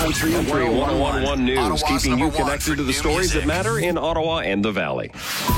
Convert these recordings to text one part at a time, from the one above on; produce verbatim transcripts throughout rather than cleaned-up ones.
Country one oh one point one News, Ottawa's keeping you number one connected for to the new stories music. that matter in Ottawa and the Valley.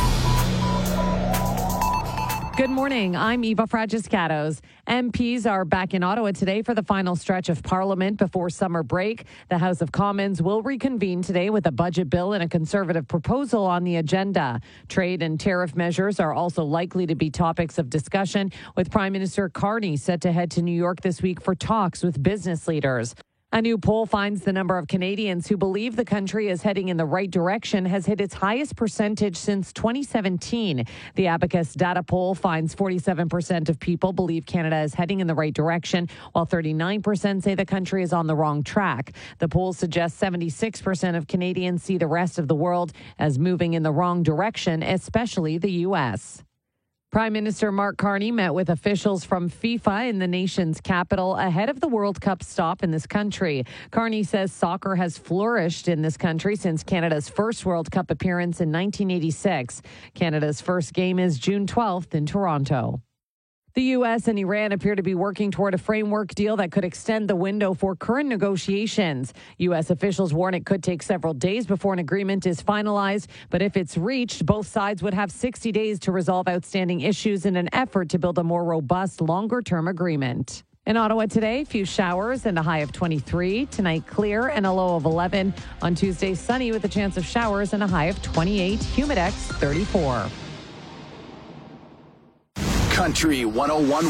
Good morning. I'm Eva Fragiscatos. M Ps are back in Ottawa today for the final stretch of Parliament before summer break. The House of Commons will reconvene today with a budget bill and a Conservative proposal on the agenda. Trade and tariff measures are also likely to be topics of discussion, with Prime Minister Carney set to head to New York this week for talks with business leaders. A new poll finds the number of Canadians who believe the country is heading in the right direction has hit its highest percentage since twenty seventeen. The Abacus data poll finds forty-seven percent of people believe Canada is heading in the right direction, while thirty-nine percent say the country is on the wrong track. The poll suggests seventy-six percent of Canadians see the rest of the world as moving in the wrong direction, especially the U S. Prime Minister Mark Carney met with officials from FIFA in the nation's capital ahead of the World Cup stop in this country. Carney says soccer has flourished in this country since Canada's first World Cup appearance in nineteen eighty-six. Canada's first game is June twelfth in Toronto. The U S and Iran appear to be working toward a framework deal that could extend the window for current negotiations. U S officials warn it could take several days before an agreement is finalized, but if it's reached, both sides would have sixty days to resolve outstanding issues in an effort to build a more robust, longer-term agreement. In Ottawa today, few showers and a high of twenty-three. Tonight, clear and a low of eleven. On Tuesday, sunny with a chance of showers and a high of twenty-eight. Humidex thirty-four. Country one oh one point one